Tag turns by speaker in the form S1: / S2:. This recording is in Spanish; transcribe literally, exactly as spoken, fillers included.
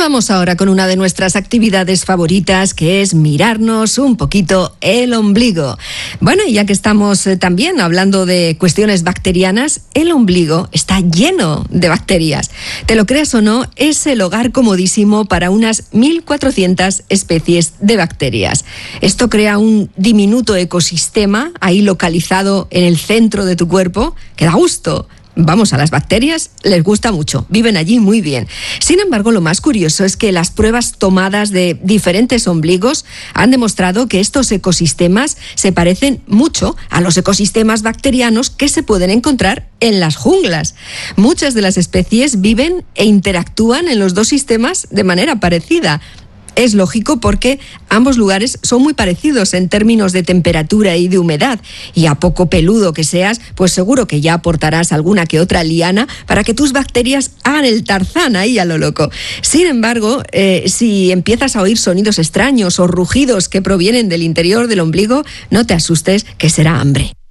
S1: vamos ahora con una de nuestras actividades favoritas, que es mirarnos un poquito el ombligo. Bueno, y ya que estamos eh, también hablando de cuestiones bacterianas, el ombligo está lleno de bacterias. Te lo creas o no, es el hogar comodísimo para unas mil cuatrocientas especies de bacterias. Esto crea un diminuto ecosistema ahí localizado en el centro de tu cuerpo que da gusto. Vamos, a las bacterias les gusta mucho, viven allí muy bien. Sin embargo, lo más curioso es que las pruebas tomadas de diferentes ombligos han demostrado que estos ecosistemas se parecen mucho a los ecosistemas bacterianos que se pueden encontrar en las junglas. Muchas de las especies viven e interactúan en los dos sistemas de manera parecida. Es lógico porque ambos lugares son muy parecidos en términos de temperatura y de humedad, y a poco peludo que seas, pues seguro que ya aportarás alguna que otra liana para que tus bacterias hagan el Tarzán ahí a lo loco. Sin embargo, eh, si empiezas a oír sonidos extraños o rugidos que provienen del interior del ombligo, no te asustes, que será hambre.